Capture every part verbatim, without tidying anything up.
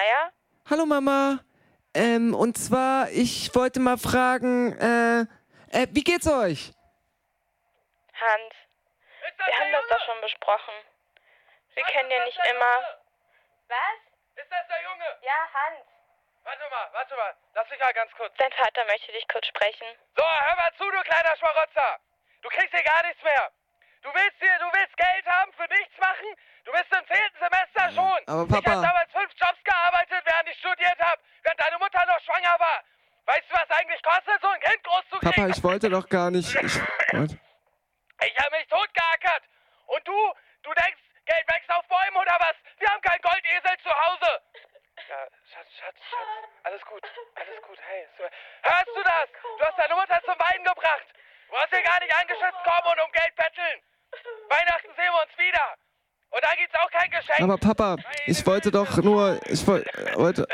Meier? Hallo Mama. Ähm, und zwar, ich wollte mal fragen, äh, äh, wie geht's euch? Hans, wir haben das doch schon besprochen. Wir können ja nicht immer... Was? Ist das der Junge? Ja, Hans. Warte mal, warte mal. Lass mich mal ganz kurz. Dein Vater möchte dich kurz sprechen. So, hör mal zu, du kleiner Schmarotzer. Du kriegst hier gar nichts mehr. Du willst hier, du willst Geld haben, für nichts machen? Du bist im zehnten Semester schon. Aber Papa... Ich hab damals fünf Jobs gearbeitet, während ich studiert habe, während deine Mutter noch schwanger war. Weißt du, was eigentlich kostet, so ein Kind großzukriegen? Papa, ich wollte doch gar nicht... Ich, wollte... ich hab mich totgeackert. Und du, du denkst, Geld wächst auf Bäumen oder was? Wir haben keinen Goldesel zu Hause. Ja, Schatz, Schatz, Schatz. Alles gut, alles gut. Hey, so. Hörst du das? Du hast deine Mutter zum Weinen gebracht. Du hast hier gar nicht angeschissen kommen und um Geld betteln. Weihnachten sehen wir uns wieder. Und da gibt's auch kein Geschenk. Aber Papa, ich wollte doch nur... Ich woll, wollte...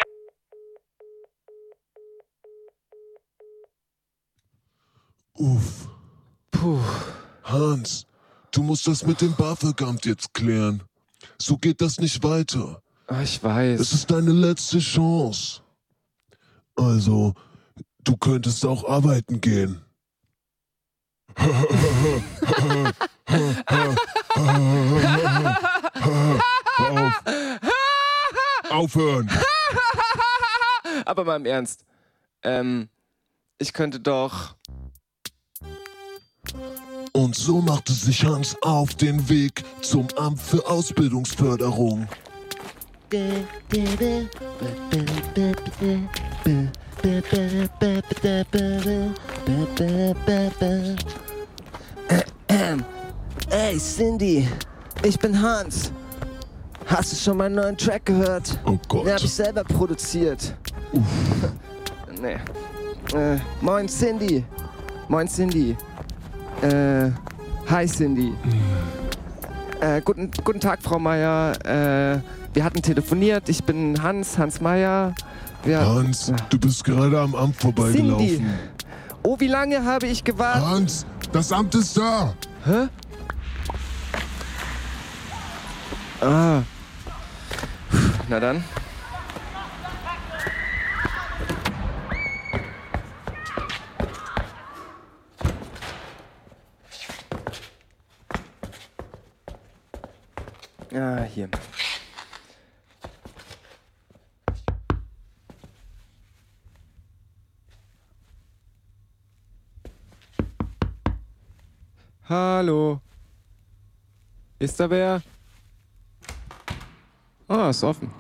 Uff. Puh. Hans, du musst das mit dem BAföG-Amt jetzt klären. So geht das nicht weiter. Ach, ich weiß. Es ist deine letzte Chance. Also, du könntest auch arbeiten gehen. Auf. Aufhören. Aber mal im Ernst. Ähm, ich könnte doch... Und so machte sich Hans auf den Weg zum Amt für Ausbildungsförderung. Ey, Cindy, ich bin Hans. Hast du schon meinen neuen Track gehört? Oh Gott. Den hab ich selber produziert. Uff. Nee. Äh, moin Cindy. Moin Cindy. Äh, hi Cindy. Äh, guten, guten Tag, Frau Meier. Äh, wir hatten telefoniert. Ich bin Hans, Hans Meier. Wir, Hans, du bist gerade am Amt vorbeigelaufen. Cindy. Oh, wie lange habe ich gewartet? Hans, das Amt ist da. Hä? Ah. Na dann. Ah, hier. Hallo. Ist da wer? Ah, ist offen.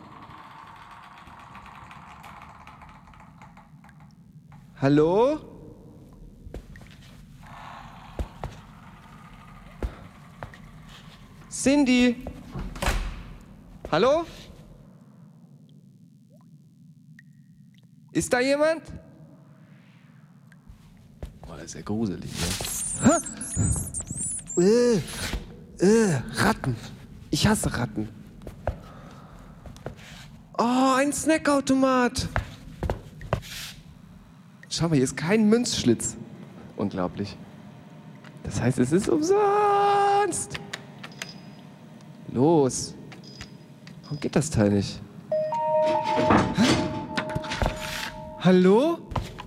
Hallo? Cindy? Hallo? Ist da jemand? Boah, das ist ja gruselig, ne? Äh, äh, Ratten. Ich hasse Ratten. Oh, ein Snackautomat. Schau mal, hier ist kein Münzschlitz. Unglaublich. Das heißt, es ist umsonst. Los. Warum geht das Teil nicht? Hä? Hallo?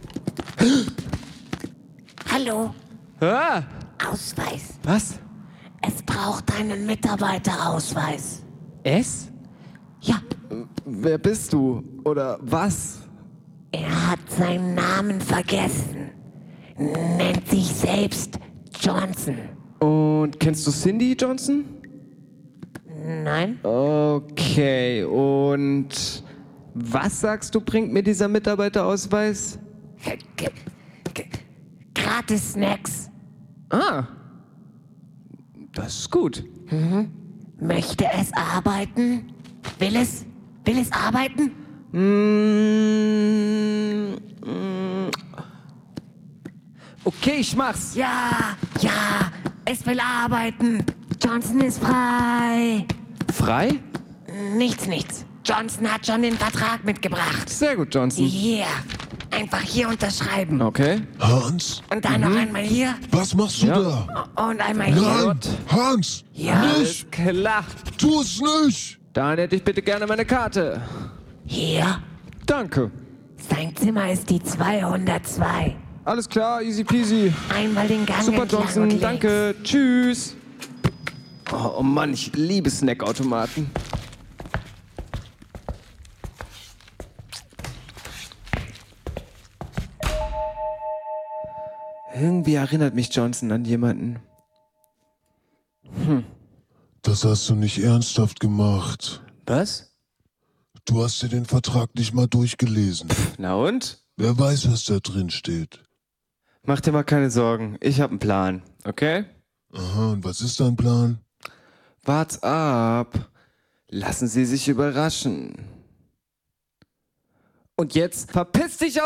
Hallo, Ah, Ausweis. was? Es braucht einen Mitarbeiterausweis. Es? Ja, Wer bist du? Oder was? er hat seinen Namen vergessen. Nennt sich selbst Johnson. Und kennst du Cindy Johnson? Nein? Okay, und was sagst du, bringt mir dieser Mitarbeiterausweis? G g gratis Snacks. Ah, das ist gut. Möchte es arbeiten? Will es? Will es arbeiten? Mm, mm. Okay, ich mach's. Ja, ja, es will arbeiten. Johnson ist frei. Frei? Nichts, nichts. Johnson hat schon den Vertrag mitgebracht. Sehr gut, Johnson. Hier. Einfach hier unterschreiben. Okay. Hans, Und dann noch einmal hier. was machst du Ja. da? Und einmal hier. Nein, Hans, Ja. nicht, Klar. tu es nicht. Dann hätte ich bitte gerne meine Karte. Hier. Danke. Sein Zimmer ist die zweihundertzwei. Alles klar, easy peasy. Einmal den Gang Super, entlang Johnson, und links. danke. Tschüss. Oh, oh Mann, ich liebe Snackautomaten. Irgendwie erinnert mich Johnson an jemanden. Hm. Das hast du nicht ernsthaft gemacht. Was? Du hast dir den Vertrag nicht mal durchgelesen. Na und? Wer weiß, was da drin steht. Mach dir mal keine Sorgen. Ich hab einen Plan, okay? Aha, und was ist dein Plan? Wart ab. Lassen Sie sich überraschen. Und jetzt verpiss dich